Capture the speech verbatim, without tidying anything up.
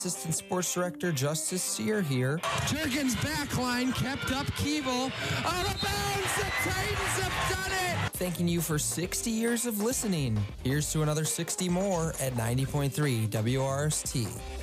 Assistant Sports Director Justice Sear here. Jurgens backline kept up Keeble. Out of bounds, the Titans have done it! Thanking you for sixty years of listening. Here's to another sixty more at ninety point three W R S T.